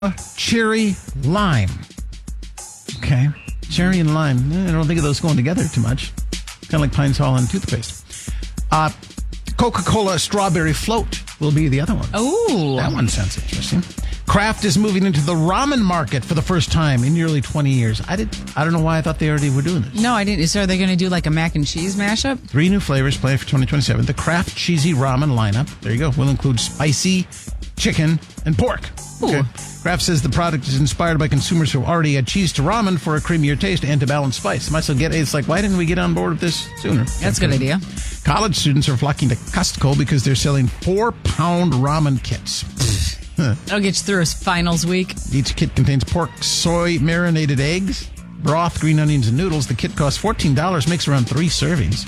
cherry lime. Okay. Cherry and lime. I don't think of those going together too much. Kind of like Pine Sol and toothpaste. Coca-Cola strawberry float will be the other one. Oh. That one sounds interesting. Kraft is moving into the ramen market for the first time in nearly 20 years. I don't know why I thought they already were doing this. No, I didn't. So are they going to do like a mac and cheese mashup? 3 new flavors planned for 2027. The Kraft Cheesy Ramen lineup, there you go, will include spicy, chicken, and pork. Okay. Kraft says the product is inspired by consumers who already had cheese to ramen for a creamier taste and to balance spice. Might as well get it. It's like, why didn't we get on board with this sooner? That's a good idea. College students are flocking to Costco because they're selling 4-pound ramen kits. That'll get you through his finals week. Each kit contains pork, soy, marinated eggs, broth, green onions, and noodles. The kit costs $14, makes around 3 servings.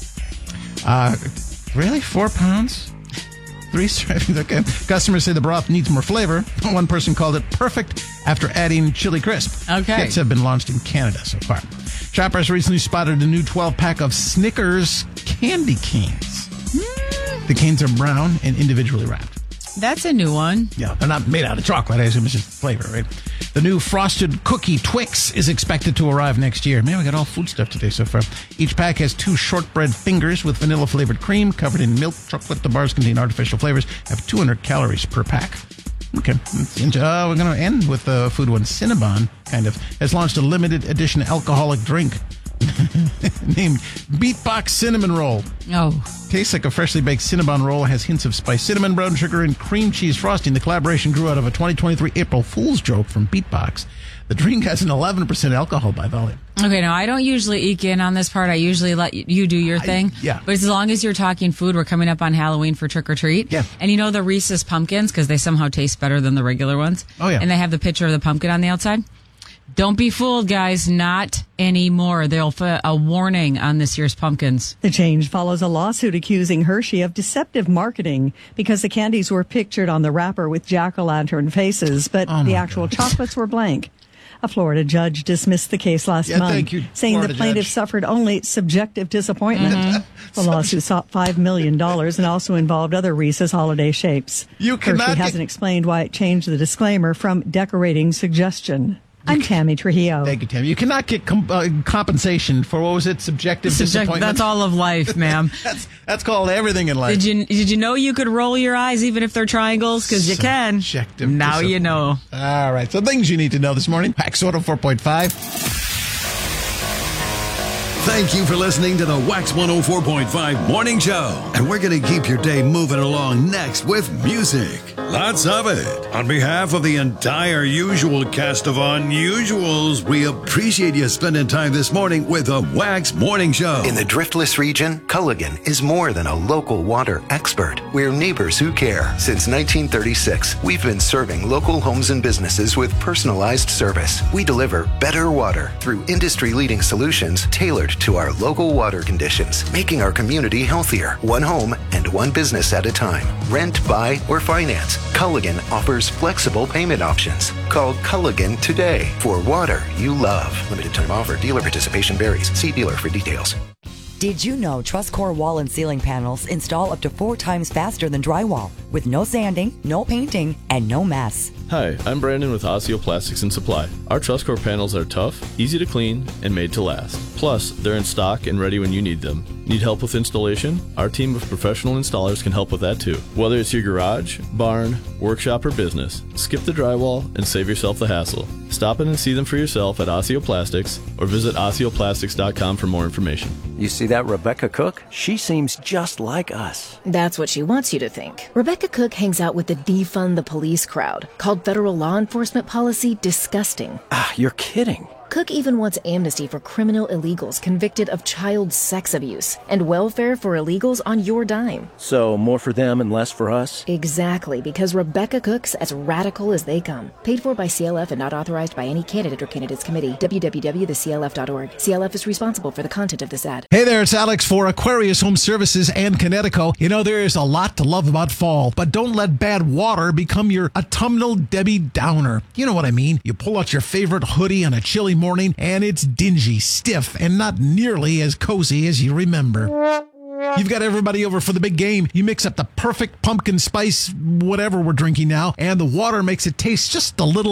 Really? 4 pounds? 3 servings? Okay. Customers say the broth needs more flavor. One person called it perfect after adding chili crisp. Okay. Kits have been launched in Canada so far. Shoppers recently spotted a new 12-pack of Snickers candy canes. The canes are brown and individually wrapped. That's a new one. Yeah, they're not made out of chocolate. I assume it's just flavor, right? The new frosted cookie Twix is expected to arrive next year. Man, we got all food stuff today so far. Each pack has 2 shortbread fingers with vanilla-flavored cream covered in milk chocolate. The bars contain artificial flavors, have 200 calories per pack. Okay. We're going to end with the food one. Cinnabon, has launched a limited edition alcoholic drink named Beatbox Cinnamon Roll. Oh. Tastes like a freshly baked Cinnabon roll, has hints of spiced cinnamon, brown sugar, and cream cheese frosting. The collaboration grew out of a 2023 April Fool's joke from Beatbox. The drink has an 11% alcohol by volume. Okay, now I don't usually eke in on this part. I usually let you do your thing. Yeah. But as long as you're talking food, we're coming up on Halloween for Trick or Treat. Yeah. And you know the Reese's pumpkins, because they somehow taste better than the regular ones. Oh, yeah. And they have the picture of the pumpkin on the outside. Don't be fooled, guys. Not anymore. They'll put a warning on this year's pumpkins. The change follows a lawsuit accusing Hershey of deceptive marketing because the candies were pictured on the wrapper with jack-o'-lantern faces, but the actual chocolates were blank. A Florida judge dismissed the case last month, thank you, saying Florida the plaintiff judge. suffered only subjective disappointment. The lawsuit sought $5 million and also involved other Reese's holiday shapes. Hershey hasn't explained why it changed the disclaimer from decorating suggestion. I'm Tammy Trujillo. Thank you, Tammy. You cannot get compensation for, what was it, subjective disappointment? That's all of life, ma'am. That's called everything in life. Did you know you could roll your eyes even if they're triangles? Because you can. Subjective Now you know. All right. So things you need to know this morning. Wax 104.5. Thank you for listening to the Wax 104.5 Morning Show. And we're going to keep your day moving along next with music. Lots of it. On behalf of the entire usual cast of unusuals, we appreciate you spending time this morning with the Wax Morning Show. In the Driftless region, Culligan is more than a local water expert. We're neighbors who care. Since 1936, we've been serving local homes and businesses with personalized service. We deliver better water through industry-leading solutions tailored to our local water conditions, making our community healthier, one home and one business at a time. Rent, buy, or finance, Culligan offers flexible payment options. Call Culligan today for water you love. Limited time offer. Dealer participation varies. See dealer for details. Did you know TrustCore wall and ceiling panels install up to 4 times faster than drywall with no sanding, no painting, and no mess? Hi, I'm Brandon with Osseo Plastics and Supply. Our TrustCore panels are tough, easy to clean, and made to last. Plus, they're in stock and ready when you need them. Need help with installation? Our team of professional installers can help with that too. Whether it's your garage, barn, workshop, or business, skip the drywall and save yourself the hassle. Stop in and see them for yourself at Osseo Plastics or visit OsseoPlastics.com for more information. You see that Rebecca Cook? She seems just like us. That's what she wants you to think. Rebecca Cook hangs out with the defund the police crowd, called federal law enforcement policy disgusting. Ah, you're kidding. Cook even wants amnesty for criminal illegals convicted of child sex abuse and welfare for illegals on your dime. So more for them and less for us? Exactly, because Rebecca Cook's as radical as they come. Paid for by CLF and not authorized by any candidate or candidates committee. www.theclf.org. CLF is responsible for the content of this ad. Hey there, it's Alex for Aquarius Home Services and Connecticut. You know, there is a lot to love about fall, but don't let bad water become your autumnal Debbie Downer. You know what I mean? You pull out your favorite hoodie on a chilly morning and it's dingy, stiff, and not nearly as cozy as you remember. You've got everybody over for the big game. You mix up the perfect pumpkin spice, whatever we're drinking now, and the water makes it taste just a little